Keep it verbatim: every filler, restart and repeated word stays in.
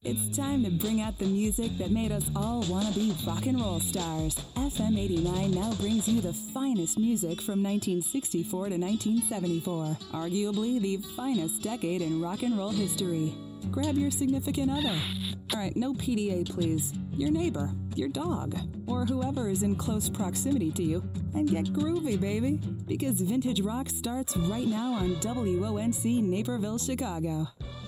It's time to bring out the music that made us all want to be rock and roll stars. F M eighty-nine now brings you the finest music from nineteen sixty-four to nineteen seventy-four. Arguably the finest decade in rock and roll history. Grab your significant other. All right, no P D A, please. Your neighbor, your dog, or whoever is in close proximity to you, and get groovy, baby, because Vintage Rock starts right now on W O N C Naperville, Chicago.